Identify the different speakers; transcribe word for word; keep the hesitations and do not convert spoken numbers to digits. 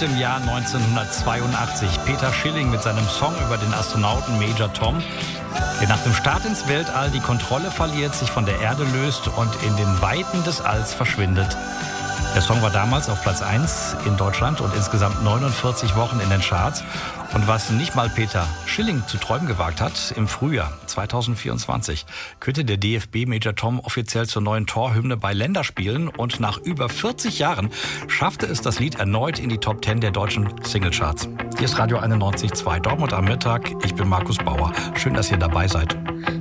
Speaker 1: dem Jahr neunzehnhundertzweiundachtzig. Peter Schilling mit seinem Song über den Astronauten Major Tom, der nach dem Start ins Weltall die Kontrolle verliert, sich von der Erde löst und in den Weiten des Alls verschwindet. Der Song war damals auf Platz eins in Deutschland und insgesamt neunundvierzig Wochen in den Charts. Und was nicht mal Peter Schilling zu träumen gewagt hat, im Frühjahr zweitausendvierundzwanzig kürte der D F B Major Tom offiziell zur neuen Torhymne bei Länderspielen und nach über vierzig Jahren schaffte es das Lied erneut in die Top zehn der deutschen Singlecharts. Hier ist Radio einundneunzig Komma zwei Dortmund am Mittag. Ich bin Markus Bauer. Schön, dass ihr dabei seid.